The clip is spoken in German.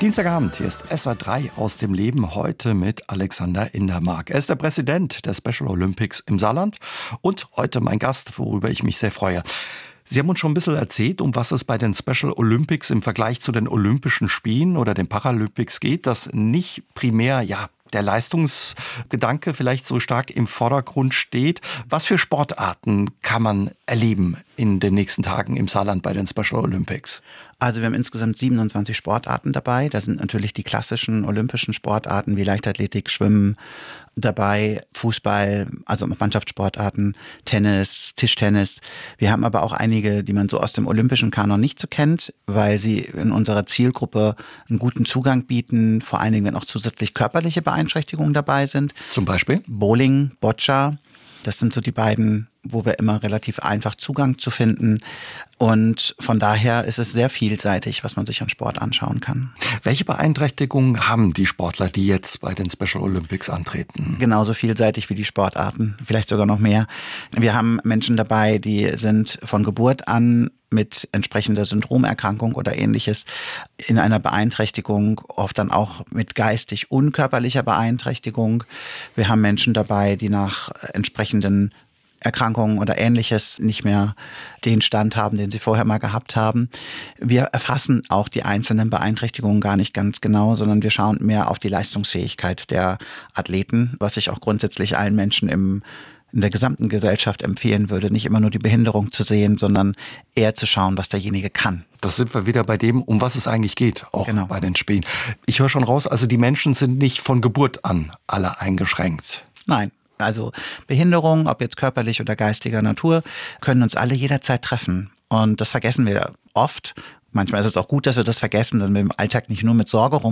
Dienstagabend, hier ist SA3 aus dem Leben, heute mit Alexander Indermark. Er ist der Präsident der Special Olympics im Saarland und heute mein Gast, worüber ich mich sehr freue. Sie haben uns schon ein bisschen erzählt, um was es bei den Special Olympics im Vergleich zu den Olympischen Spielen oder den Paralympics geht, dass nicht primär, der Leistungsgedanke vielleicht so stark im Vordergrund steht. Was für Sportarten kann man erleben in den nächsten Tagen im Saarland bei den Special Olympics? Also wir haben insgesamt 27 Sportarten dabei. Da sind natürlich die klassischen olympischen Sportarten wie Leichtathletik, Schwimmen dabei, Fußball, also Mannschaftssportarten, Tennis, Tischtennis. Wir haben aber auch einige, die man so aus dem olympischen Kanon nicht so kennt, weil sie in unserer Zielgruppe einen guten Zugang bieten, vor allen Dingen, wenn auch zusätzlich körperliche Beeinträchtigungen dabei sind. Zum Beispiel? Bowling, Boccia. Das sind so die beiden, wo wir immer relativ einfach Zugang zu finden. Und von daher ist es sehr vielseitig, was man sich an Sport anschauen kann. Welche Beeinträchtigungen haben die Sportler, die jetzt bei den Special Olympics antreten? Genauso vielseitig wie die Sportarten, vielleicht sogar noch mehr. Wir haben Menschen dabei, die sind von Geburt an mit entsprechender Syndromerkrankung oder Ähnliches in einer Beeinträchtigung, oft dann auch mit geistig unkörperlicher Beeinträchtigung. Wir haben Menschen dabei, die nach entsprechenden Erkrankungen oder Ähnliches nicht mehr den Stand haben, den sie vorher mal gehabt haben. Wir erfassen auch die einzelnen Beeinträchtigungen gar nicht ganz genau, sondern wir schauen mehr auf die Leistungsfähigkeit der Athleten, was ich auch grundsätzlich allen Menschen in der gesamten Gesellschaft empfehlen würde, nicht immer nur die Behinderung zu sehen, sondern eher zu schauen, was derjenige kann. Das sind wir wieder bei dem, um was es eigentlich geht, auch genau. Bei den Spielen. Ich höre schon raus, also die Menschen sind nicht von Geburt an alle eingeschränkt. Nein. Also Behinderungen, ob jetzt körperlich oder geistiger Natur, können uns alle jederzeit treffen. Und das vergessen wir oft. Manchmal ist es auch gut, dass wir das vergessen, dass wir im Alltag nicht nur mit Sorge